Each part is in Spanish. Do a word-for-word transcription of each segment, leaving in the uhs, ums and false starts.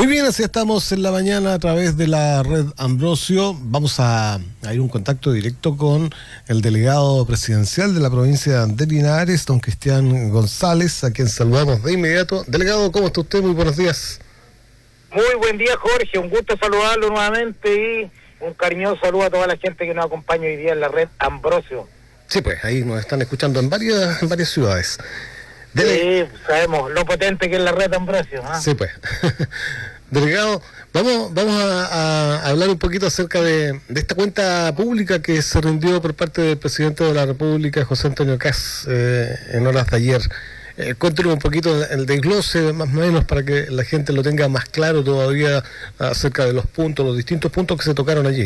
Muy bien, así estamos en la mañana a través de la red Ambrosio. Vamos a, a ir a un contacto directo con el delegado presidencial de la provincia de Linares, don Cristian González, a quien saludamos de inmediato. Delegado, ¿cómo está usted? Muy buenos días. Muy buen día, Jorge. Un gusto saludarlo nuevamente y un cariñoso saludo a toda la gente que nos acompaña hoy día en la red Ambrosio. Sí, pues ahí nos están escuchando en varias, en varias ciudades. Dele... Sí, sabemos lo potente que es la red Ambrosio. ¿eh? Sí, pues. Delegado, vamos vamos a, a hablar un poquito acerca de, de esta cuenta pública que se rindió por parte del presidente de la República, José Antonio Kast, eh, en horas de ayer. Eh, cuéntenos un poquito el desglose, más o menos, para que la gente lo tenga más claro todavía acerca de los puntos, los distintos puntos que se tocaron allí.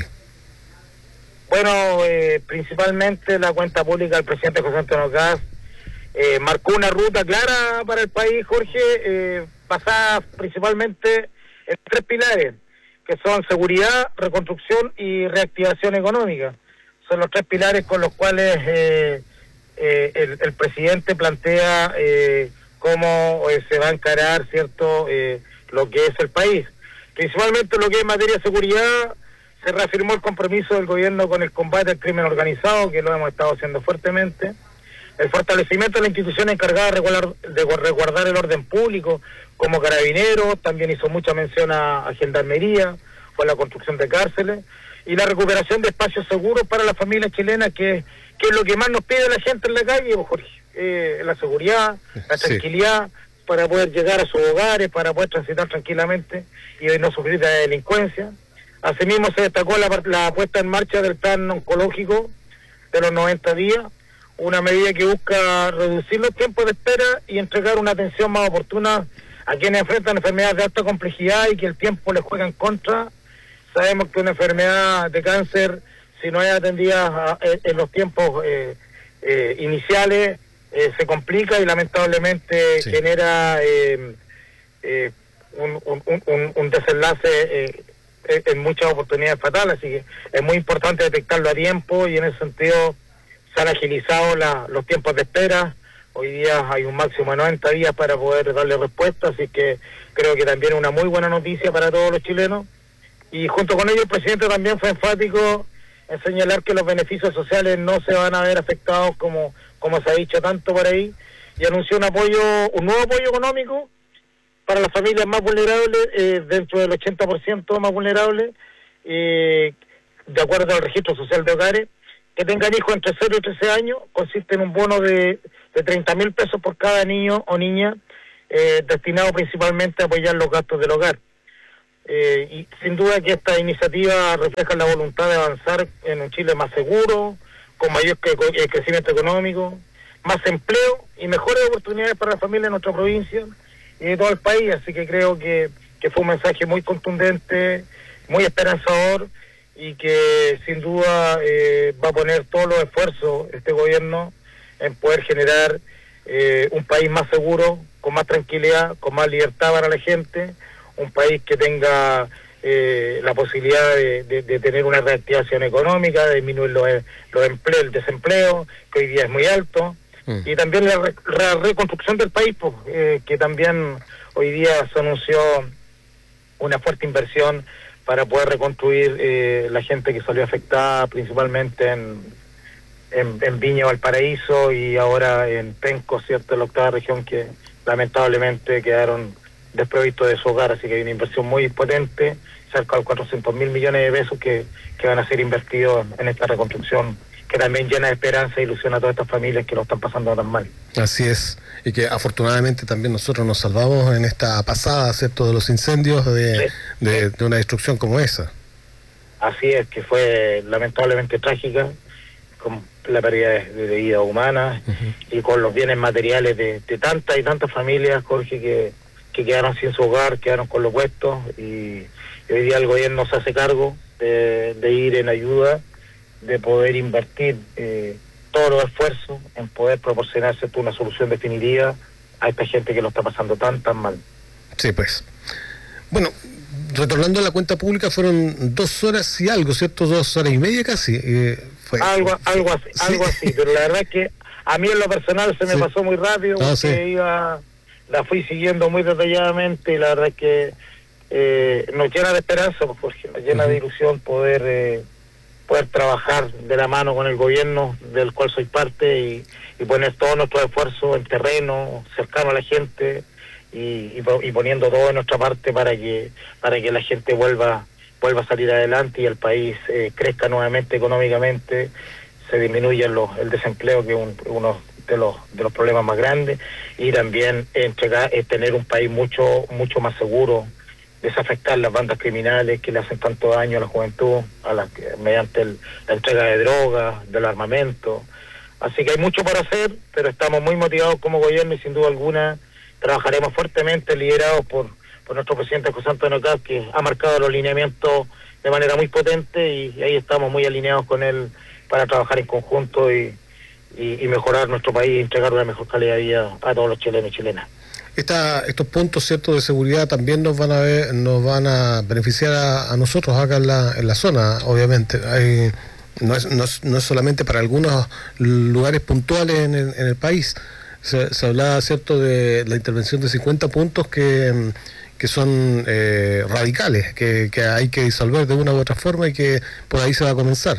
Bueno, eh, principalmente la cuenta pública del presidente José Antonio Kast eh, marcó una ruta clara para el país, Jorge, eh, basada principalmente en tres pilares, que son seguridad, reconstrucción y reactivación económica. Son los tres pilares con los cuales eh, eh, el, el presidente plantea eh, cómo eh, se va a encarar, cierto, eh, lo que es el país. Principalmente lo que es en materia de seguridad, se reafirmó el compromiso del gobierno con el combate al crimen organizado, que lo hemos estado haciendo fuertemente. El fortalecimiento de la institución encargada de resguardar, de resguardar el orden público, como Carabineros, también hizo mucha mención a, a Gendarmería, fue la construcción de cárceles, y la recuperación de espacios seguros para las familias chilenas, que, que es lo que más nos pide la gente en la calle, Jorge, eh, la seguridad, la tranquilidad, sí, para poder llegar a sus hogares, para poder transitar tranquilamente y no sufrir de delincuencia. Asimismo se destacó la, la puesta en marcha del plan oncológico de los noventa días, una medida que busca reducir los tiempos de espera y entregar una atención más oportuna a quienes enfrentan enfermedades de alta complejidad y que el tiempo les juega en contra. Sabemos que una enfermedad de cáncer, si no es atendida en los tiempos eh, eh, iniciales, eh, se complica y lamentablemente sí. genera eh, eh, un, un, un, un desenlace eh, en muchas oportunidades fatales, así que es muy importante detectarlo a tiempo y en ese sentido se han agilizado la, los tiempos de espera. Hoy día hay un máximo de noventa días para poder darle respuesta, así que creo que también es una muy buena noticia para todos los chilenos. Y junto con ello el presidente también fue enfático en señalar que los beneficios sociales no se van a ver afectados como, como se ha dicho tanto por ahí, y anunció un apoyo, un nuevo apoyo económico para las familias más vulnerables, eh, dentro del ochenta por ciento más vulnerables, eh, de acuerdo al registro social de hogares, que tengan hijos entre cero y trece años. Consiste en un bono de, de treinta mil pesos por cada niño o niña, eh, destinado principalmente a apoyar los gastos del hogar. Eh, y sin duda que esta iniciativa refleja la voluntad de avanzar en un Chile más seguro, con mayor que, eh, crecimiento económico, más empleo y mejores oportunidades para la familia en nuestra provincia y de todo el país. Así que creo que, que fue un mensaje muy contundente, muy esperanzador, y que sin duda eh, va a poner todos los esfuerzos este gobierno en poder generar eh, un país más seguro, con más tranquilidad, con más libertad para la gente, un país que tenga eh, la posibilidad de, de, de tener una reactivación económica, de disminuir los, los empleos, el desempleo, que hoy día es muy alto, mm. y también la, re, la reconstrucción del país, pues, eh, que también hoy día se anunció una fuerte inversión para poder reconstruir eh, la gente que salió afectada principalmente en, en, en Viña, Valparaíso y ahora en Penco, ¿cierto?, en la octava región, que lamentablemente quedaron desprovistos de su hogar. Así que hay una inversión muy potente, cerca de cuatrocientos mil millones de pesos que, que van a ser invertidos en esta reconstrucción, que también llena de esperanza e ilusión a todas estas familias que lo están pasando tan mal. Así es, y que afortunadamente también nosotros nos salvamos en esta pasada, ¿cierto?, de los incendios, de, sí. de, de una destrucción como esa. Así es, que fue lamentablemente trágica, con la pérdida de, de vida humana, uh-huh. y con los bienes materiales de, de tantas y tantas familias, Jorge, que, que quedaron sin su hogar, quedaron con los puestos, y, y hoy día el gobierno se hace cargo de, de ir en ayuda, de poder invertir eh, todos los esfuerzos en poder proporcionarse una solución definitiva a esta gente que lo está pasando tan, tan mal. Sí, pues. Bueno, retornando a la cuenta pública, fueron dos horas y algo, ¿cierto? Dos horas y media casi. Eh, fue, algo algo así, ¿sí? algo así, pero la verdad es que a mí en lo personal se me sí. pasó muy rápido, porque no, sí. iba, la fui siguiendo muy detalladamente, y la verdad es que eh, nos llena de esperanza, pues, Jorge, nos llena uh-huh. de ilusión poder eh, poder trabajar de la mano con el gobierno del cual soy parte y, y poner todos nuestros esfuerzos en terreno, cercano a la gente y, y, y poniendo todo en nuestra parte para que para que la gente vuelva vuelva a salir adelante y el país eh, crezca nuevamente económicamente, se disminuya los, el desempleo, que es un, uno de los de los problemas más grandes, y también entregar, eh, tener un país mucho mucho más seguro, desafectar las bandas criminales que le hacen tanto daño a la juventud, a la, mediante el, la entrega de drogas, del armamento. Así que hay mucho por hacer, pero estamos muy motivados como gobierno y sin duda alguna trabajaremos fuertemente, liderados por, por nuestro presidente José Antonio Kast, que ha marcado los lineamientos de manera muy potente y, y ahí estamos muy alineados con él para trabajar en conjunto y, y, y mejorar nuestro país y entregar una mejor calidad de vida a todos los chilenos y chilenas. Esta, estos puntos ciertos de seguridad también nos van a ver, nos van a beneficiar a, a nosotros acá en la, en la zona, obviamente. Hay, no, es, no, es, no es solamente para algunos lugares puntuales en el, en el país. Se, se hablaba cierto de la intervención de cincuenta puntos que, que son eh, radicales, que, que hay que disolver de una u otra forma y que por ahí se va a comenzar.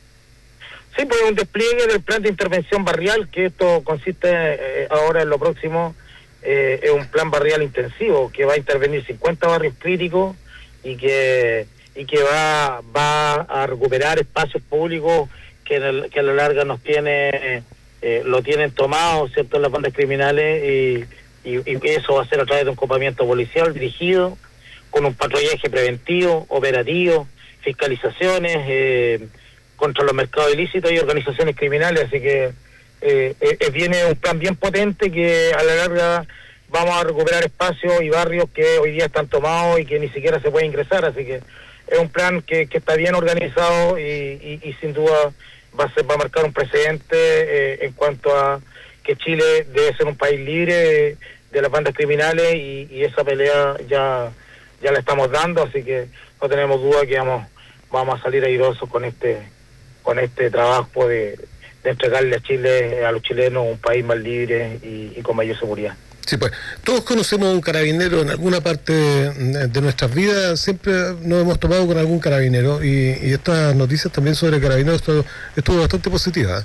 Sí, pues un despliegue del plan de intervención barrial, que esto consiste eh, ahora en lo próximo. Eh, es un plan barrial intensivo que va a intervenir cincuenta barrios críticos y que y que va va a recuperar espacios públicos que, en el, que a la larga nos tiene eh, lo tienen tomado, cierto, las bandas criminales, y, y, y eso va a ser a través de un copamiento policial dirigido con un patrullaje preventivo, operativo, fiscalizaciones eh, contra los mercados ilícitos y organizaciones criminales. Así que Eh, eh, viene un plan bien potente que a la larga vamos a recuperar espacios y barrios que hoy día están tomados y que ni siquiera se puede ingresar, así que es un plan que, que está bien organizado y, y, y sin duda va a ser, va a marcar un precedente eh, en cuanto a que Chile debe ser un país libre de, de las bandas criminales y, y esa pelea ya ya la estamos dando, así que no tenemos duda que vamos vamos a salir airosos con este con este trabajo de de entregarle a Chile, a los chilenos, un país más libre y, y con mayor seguridad. Sí, pues, todos conocemos a un carabinero en alguna parte de, de nuestras vidas, siempre nos hemos tomado con algún carabinero, y, y estas noticias también sobre carabineros estuvo, estuvo bastante positiva.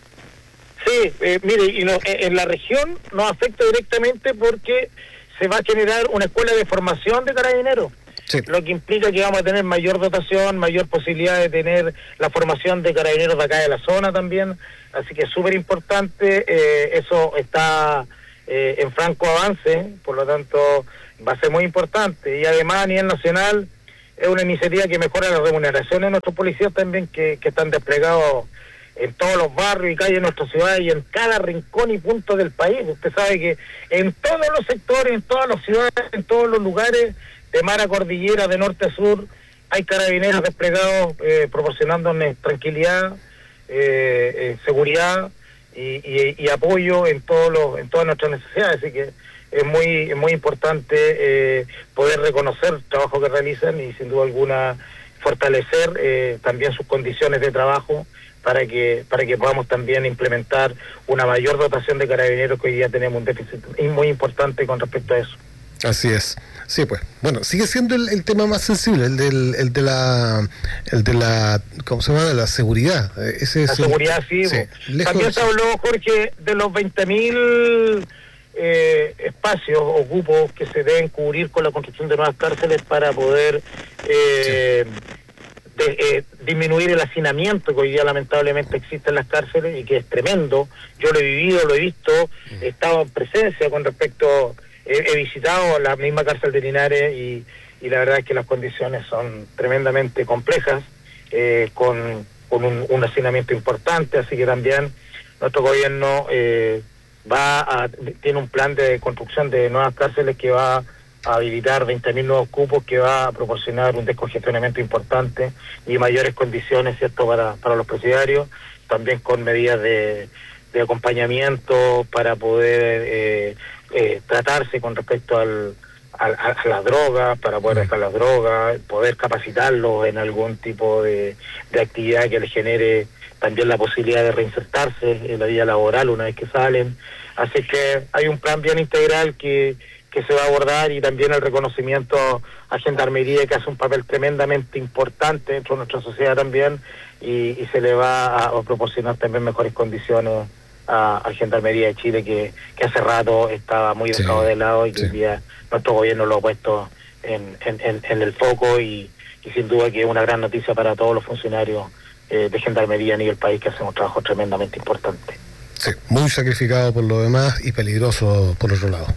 Sí, eh, mire, y no, en la región nos afecta directamente porque se va a generar una escuela de formación de carabineros. Sí. Lo que implica que vamos a tener mayor dotación, mayor posibilidad de tener la formación de carabineros de acá de la zona también, así que es súper importante, eh, eso está eh, en franco avance, por lo tanto va a ser muy importante, y además a nivel nacional es una iniciativa que mejora la remuneración de nuestros policías también, que, que están desplegados en todos los barrios y calles de nuestra ciudad y en cada rincón y punto del país. Usted sabe que en todos los sectores, en todas las ciudades, en todos los lugares, de mar a cordillera, de norte a sur, hay carabineros desplegados eh, proporcionándonos tranquilidad, eh, eh, seguridad y, y, y apoyo en todos los, en todas nuestras necesidades. Así que es muy es muy importante eh, poder reconocer el trabajo que realizan y sin duda alguna fortalecer eh, también sus condiciones de trabajo para que para que podamos también implementar una mayor dotación de carabineros, que hoy día tenemos un déficit muy importante con respecto a eso. Así es. Sí, pues. Bueno, sigue siendo el, el tema más sensible, el del el de la el de la ¿cómo se llama? De la seguridad. Ese la es seguridad, el, sí. sí. También se habló, Jorge, de los veinte mil eh, espacios o cupos que se deben cubrir con la construcción de nuevas cárceles para poder eh, sí. de, eh, disminuir el hacinamiento que hoy día lamentablemente existe en las cárceles y que es tremendo. Yo lo he vivido, lo he visto, he estado en presencia con respecto... He, he visitado la misma cárcel de Linares y, y la verdad es que las condiciones son tremendamente complejas, eh, con, con un, un hacinamiento importante, así que también nuestro gobierno eh, va a, tiene un plan de construcción de nuevas cárceles que va a habilitar veinte mil nuevos cupos, que va a proporcionar un descongestionamiento importante y mayores condiciones, ¿cierto?, para, para los presidiarios, también con medidas de, de acompañamiento para poder... Eh, Eh, tratarse con respecto al, al, a las drogas, para poder dejar las drogas, poder capacitarlos en algún tipo de, de actividad que les genere también la posibilidad de reinsertarse en la vida laboral una vez que salen. Así que hay un plan bien integral que, que se va a abordar, y también el reconocimiento a Gendarmería, que hace un papel tremendamente importante dentro de nuestra sociedad también, y, y se le va a, a proporcionar también mejores condiciones a, a Gendarmería de Chile, que, que hace rato estaba muy dejado sí, de lado, y que sí. hoy día nuestro gobierno lo ha puesto en, en, en, en el foco, y, y sin duda que es una gran noticia para todos los funcionarios eh, de Gendarmería a nivel país, que hacen un trabajo tremendamente importante. Sí, muy sacrificado por lo demás y peligroso por otro lado.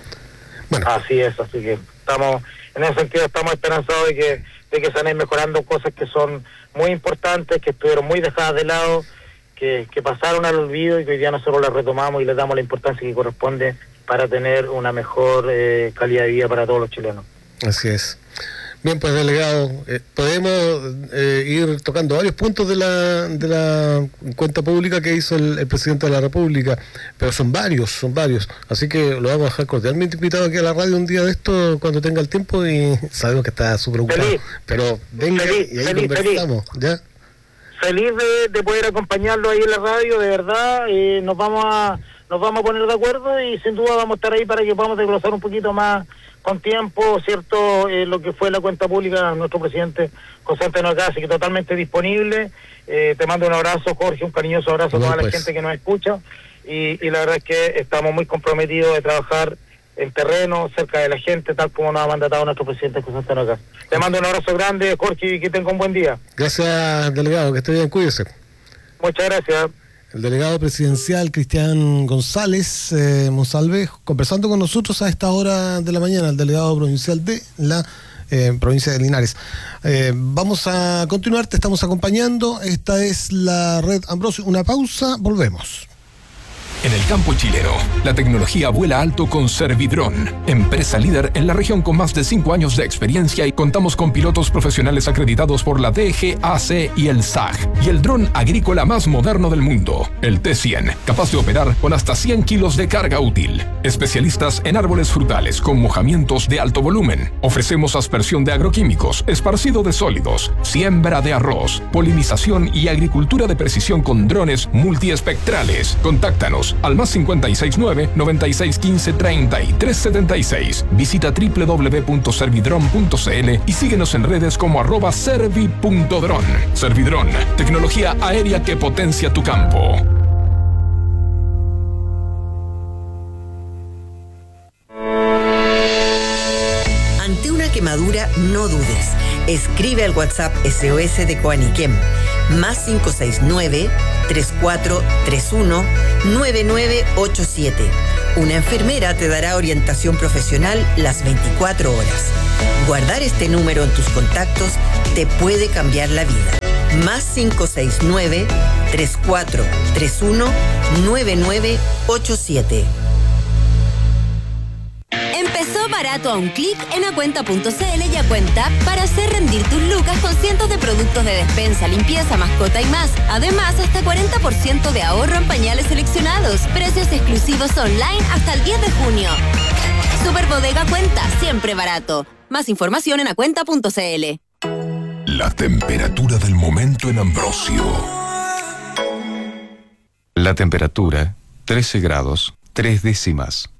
Bueno. Así es, así que estamos, en ese sentido estamos esperanzados de que, de que se van a ir mejorando cosas que son muy importantes, que estuvieron muy dejadas de lado, que, que pasaron al olvido, y que hoy día nosotros las retomamos y les damos la importancia que corresponde para tener una mejor eh, calidad de vida para todos los chilenos. Así es. Bien, pues delegado, eh, podemos eh, ir tocando varios puntos de la de la cuenta pública que hizo el, el presidente de la República, pero son varios, son varios, así que lo vamos a dejar cordialmente invitado aquí a la radio un día de esto cuando tenga el tiempo, y sabemos que está súper ocupado, feliz, pero venga feliz, y ahí feliz, conversamos, feliz. ¿Ya? Feliz de, de poder acompañarlo ahí en la radio, de verdad, eh, nos vamos a nos vamos a poner de acuerdo, y sin duda vamos a estar ahí para que podamos desglosar un poquito más con tiempo, ¿cierto? Eh, lo que fue la cuenta pública de nuestro presidente José Antonio Caz, así que totalmente disponible. Eh, te mando un abrazo, Jorge, un cariñoso abrazo a toda pues. la gente que nos escucha, y, y la verdad es que estamos muy comprometidos de trabajar en terreno, cerca de la gente, tal como nos ha mandatado nuestro presidente José Antonio Caz. Te mando un abrazo grande, Jorge, y que tenga un buen día. Gracias, delegado, que esté bien, cuídese. Muchas gracias. El delegado presidencial Cristian González eh, Monsalve, conversando con nosotros a esta hora de la mañana, el delegado provincial de la eh, provincia de Linares. Eh, vamos a continuar, te estamos acompañando. Esta es la red Ambrosio. Una pausa, volvemos. En el campo chileno, la tecnología vuela alto con Servidrón, empresa líder en la región con más de cinco años de experiencia, y contamos con pilotos profesionales acreditados por la D G A C y el S A G, y el dron agrícola más moderno del mundo, el T cien, capaz de operar con hasta cien kilos de carga útil. Especialistas en árboles frutales con mojamientos de alto volumen. Ofrecemos aspersión de agroquímicos, esparcido de sólidos, siembra de arroz, polinización y agricultura de precisión con drones multiespectrales. Contáctanos al más cincuenta y seis nueve, noventa y seis quince, treinta y tres setenta y seis. Visita doble u doble u doble u punto servidron punto c l y síguenos en redes como arroba servi punto dron. Servidrón, tecnología aérea que potencia tu campo. Ante una quemadura, no dudes. Escribe al WhatsApp S O S de Coaniquem, más cinco seis nueve, tres cuatro tres uno, nueve nueve ocho siete. Una enfermera te dará orientación profesional las veinticuatro horas. Guardar este número en tus contactos te puede cambiar la vida. Más cinco seis nueve, tres cuatro tres uno, nueve nueve ocho siete. Empezó barato a un clic en acuenta punto c l y Acuenta para hacer rendir tus lucas con cientos de productos de despensa, limpieza, mascota y más. Además, hasta cuarenta por ciento de ahorro en pañales seleccionados. Precios exclusivos online hasta el diez de junio. Super Bodega Acuenta, siempre barato. Más información en acuenta punto c l. La temperatura del momento en Ambrosio. La temperatura, trece grados, tres décimas.